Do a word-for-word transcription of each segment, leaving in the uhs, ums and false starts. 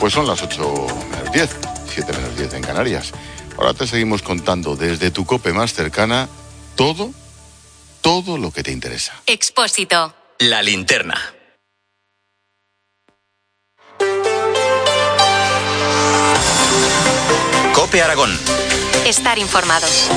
Pues son las ocho menos diez, siete menos diez en Canarias. Ahora te seguimos contando desde tu COPE más cercana todo, todo lo que te interesa. Expósito. La linterna. COPE Aragón. Estar informados.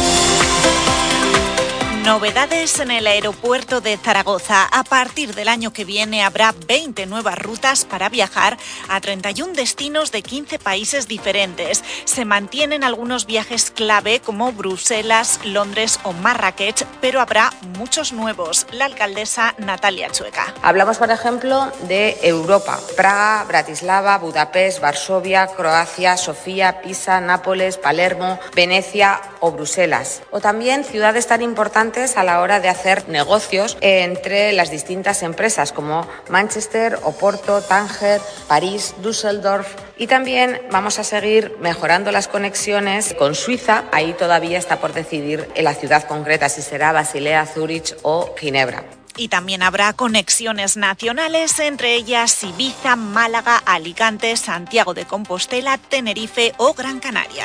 Novedades en el aeropuerto de Zaragoza. A partir del año que viene habrá veinte nuevas rutas para viajar a treinta y uno destinos de quince países diferentes. Se mantienen algunos viajes clave como Bruselas, Londres o Marrakech, pero habrá muchos nuevos. La alcaldesa Natalia Chueca. Hablamos, por ejemplo, de Europa. Praga, Bratislava, Budapest, Varsovia, Croacia, Sofía, Pisa, Nápoles, Palermo, Venecia o Bruselas. O también ciudades tan importantes a la hora de hacer negocios entre las distintas empresas como Manchester, Oporto, Tánger, París, Düsseldorf. Y también vamos a seguir mejorando las conexiones con Suiza. Ahí todavía está por decidir en la ciudad concreta si será Basilea, Zúrich o Ginebra. Y también habrá conexiones nacionales, entre ellas Ibiza, Málaga, Alicante, Santiago de Compostela, Tenerife o Gran Canaria.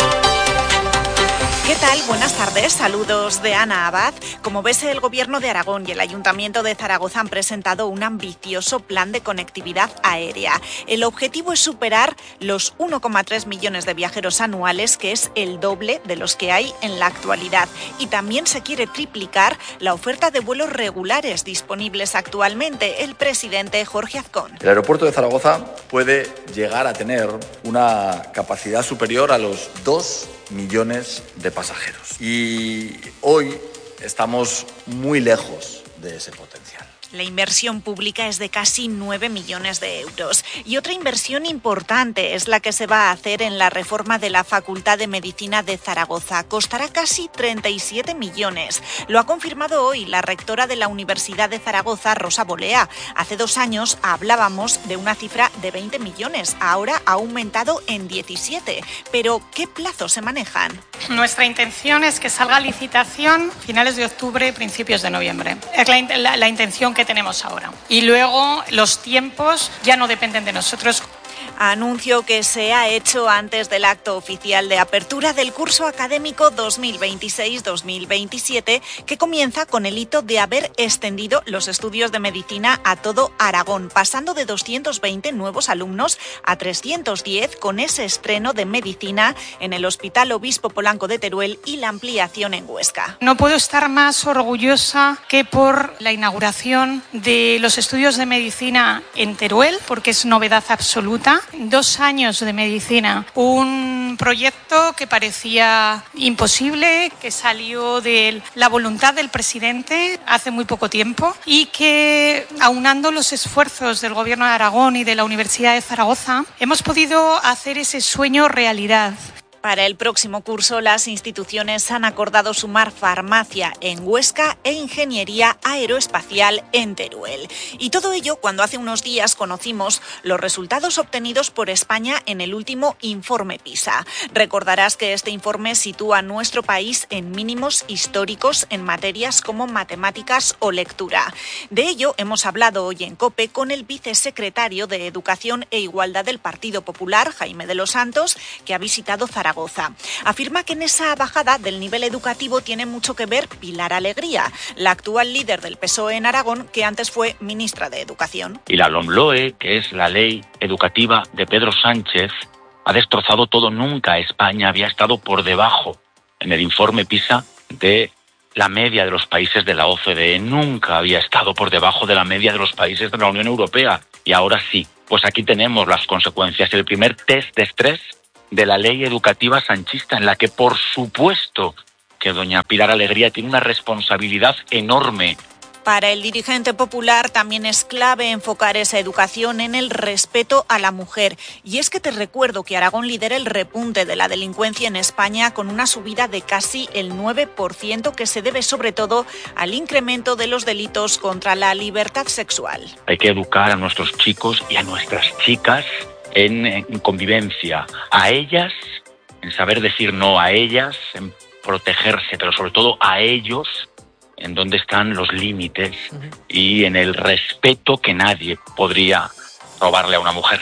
¿Qué tal? Buenas tardes, saludos de Ana Abad. Como ves, el Gobierno de Aragón y el Ayuntamiento de Zaragoza han presentado un ambicioso plan de conectividad aérea. El objetivo es superar los uno coma tres millones de viajeros anuales, que es el doble de los que hay en la actualidad. Y también se quiere triplicar la oferta de vuelos regulares disponibles actualmente. El presidente Jorge Azcón. El aeropuerto de Zaragoza puede llegar a tener una capacidad superior a los dos millones de pasajeros. Y hoy estamos muy lejos de ese potencial. La inversión pública es de casi nueve millones de euros. Y otra inversión importante es la que se va a hacer en la reforma de la Facultad de Medicina de Zaragoza. Costará casi treinta y siete millones. Lo ha confirmado hoy la rectora de la Universidad de Zaragoza, Rosa Bolea. Hace dos años hablábamos de una cifra de veinte millones. Ahora ha aumentado en diecisiete. Pero, ¿qué plazos se manejan? Nuestra intención es que salga a licitación finales de octubre, principios de noviembre. Es la, la, la intención que tenemos ahora. Y luego los tiempos ya no dependen de nosotros. Anuncio que se ha hecho antes del acto oficial de apertura del curso académico dos mil veintiséis dos mil veintisiete, que comienza con el hito de haber extendido los estudios de medicina a todo Aragón, pasando de doscientos veinte nuevos alumnos a trescientos diez con ese estreno de medicina en el Hospital Obispo Polanco de Teruel y la ampliación en Huesca. No puedo estar más orgullosa que por la inauguración de los estudios de medicina en Teruel, porque es novedad absoluta. Dos años de medicina, un proyecto que parecía imposible, que salió de la voluntad del presidente hace muy poco tiempo y que, aunando los esfuerzos del Gobierno de Aragón y de la Universidad de Zaragoza, hemos podido hacer ese sueño realidad. Para el próximo curso, las instituciones han acordado sumar farmacia en Huesca e ingeniería aeroespacial en Teruel. Y todo ello cuando hace unos días conocimos los resultados obtenidos por España en el último informe PISA. Recordarás que este informe sitúa a nuestro país en mínimos históricos en materias como matemáticas o lectura. De ello hemos hablado hoy en COPE con el vicesecretario de Educación e Igualdad del Partido Popular, Jaime de los Santos, que ha visitado Zaragoza. Afirma que en esa bajada del nivel educativo tiene mucho que ver Pilar Alegría, la actual líder del P S O E en Aragón, que antes fue ministra de Educación. Y la LOMLOE, que es la ley educativa de Pedro Sánchez, ha destrozado todo. Nunca España había estado por debajo en el informe PISA de la media de los países de la O C D E. Nunca había estado por debajo de la media de los países de la Unión Europea. Y ahora sí. Pues aquí tenemos las consecuencias. El primer test de estrés de la ley educativa sanchista, en la que por supuesto que doña Pilar Alegría tiene una responsabilidad enorme. Para el dirigente popular también es clave enfocar esa educación en el respeto a la mujer. Y es que te recuerdo que Aragón lidera el repunte de la delincuencia en España con una subida de casi el nueve por ciento, que se debe sobre todo al incremento de los delitos contra la libertad sexual. Hay que educar a nuestros chicos y a nuestras chicas en, en convivencia, a ellas, en saber decir no a ellas, en protegerse, pero sobre todo a ellos, en dónde están los límites y en el respeto que nadie podría robarle a una mujer.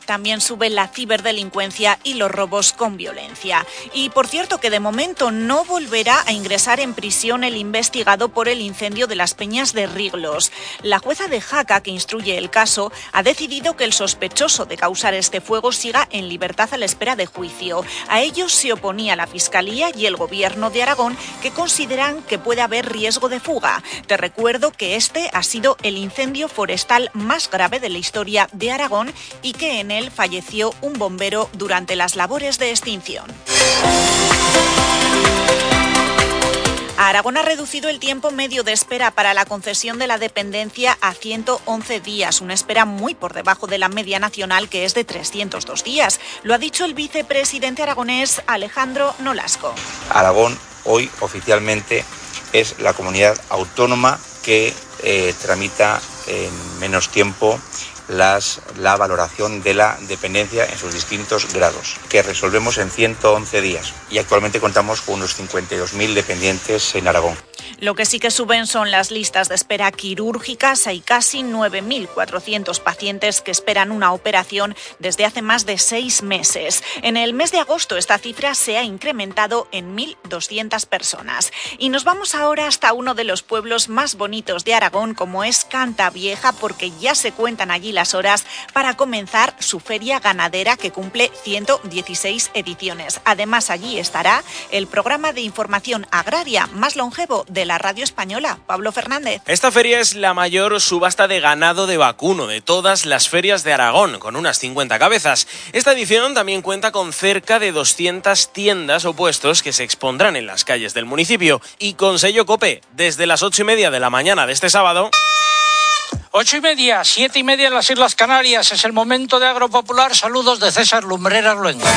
También sube la ciberdelincuencia y los robos con violencia. Y por cierto que de momento no volverá a ingresar en prisión el investigado por el incendio de las Peñas de Riglos. La jueza de Jaca, que instruye el caso, ha decidido que el sospechoso de causar este fuego siga en libertad a la espera de juicio. A ello se oponía la Fiscalía y el Gobierno de Aragón, que consideran que puede haber riesgo de fuga. Te recuerdo que este ha sido el incendio forestal más grave de la historia de Aragón y que en él falleció un bombero durante las labores de extinción. Aragón ha reducido el tiempo medio de espera para la concesión de la dependencia a ciento once días, una espera muy por debajo de la media nacional, que es de trescientos dos días. Lo ha dicho el vicepresidente aragonés Alejandro Nolasco. Aragón hoy oficialmente es la comunidad autónoma que eh, tramita en menos tiempo Las, la valoración de la dependencia en sus distintos grados, que resolvemos en ciento once días, y actualmente contamos con unos cincuenta y dos mil dependientes en Aragón. Lo que sí que suben son las listas de espera quirúrgicas. Hay casi nueve mil cuatrocientos pacientes que esperan una operación desde hace más de seis meses. En el mes de agosto esta cifra se ha incrementado en mil doscientas personas. Y nos vamos ahora hasta uno de los pueblos más bonitos de Aragón, como es Cantavieja, porque ya se cuentan allí las horas para comenzar su feria ganadera, que cumple ciento dieciséis ediciones. Además, allí estará el programa de información agraria más longevo de la radio española, Pablo Fernández. Esta feria es la mayor subasta de ganado de vacuno de todas las ferias de Aragón, con unas cincuenta cabezas. Esta edición también cuenta con cerca de doscientas tiendas o puestos que se expondrán en las calles del municipio. Y con sello COPE, desde las ocho y media de la mañana de este sábado... Ocho y media, siete y media en las Islas Canarias. Es el momento de Agropopular. Saludos de César Lumbreras Luengo.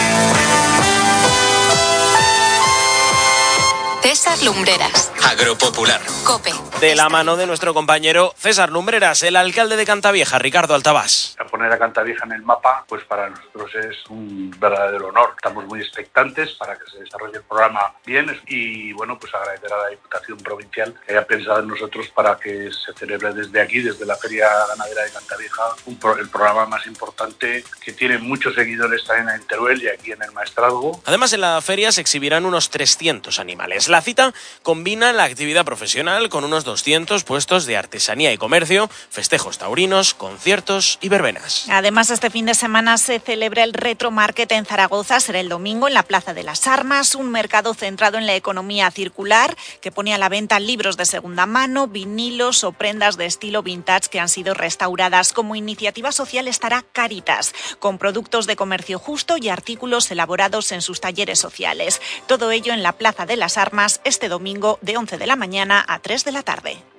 César Lumbreras. Agropopular. COPE. De la mano de nuestro compañero César Lumbreras, el alcalde de Cantavieja, Ricardo Altabás. A poner a Cantavieja en el mapa, pues para nosotros es un verdadero honor. Estamos muy expectantes para que se desarrolle el programa bien y, bueno, pues agradecer a la Diputación Provincial que haya pensado en nosotros para que se celebre desde aquí, desde la Feria Ganadera de Cantavieja, un pro- el programa más importante, que tiene muchos seguidores también en Teruel y aquí en el Maestrazgo. Además, en la feria se exhibirán unos trescientos animales. La cita combina la actividad profesional con unos doscientos puestos de artesanía y comercio, festejos taurinos, conciertos y verbenas. Además, este fin de semana se celebra el Retro Market en Zaragoza. Será el domingo en la Plaza de las Armas, un mercado centrado en la economía circular que pone a la venta libros de segunda mano, vinilos o prendas de estilo vintage que han sido restauradas. Como iniciativa social estará Cáritas, con productos de comercio justo y artículos elaborados en sus talleres sociales. Todo ello en la Plaza de las Armas este domingo de once de la mañana a tres de la tarde.